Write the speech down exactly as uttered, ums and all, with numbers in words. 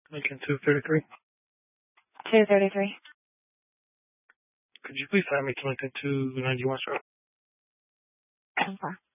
Lincoln two thirty-three. two thirty-three. Could you please send me to Lincoln two ninety-one, sir? Okay.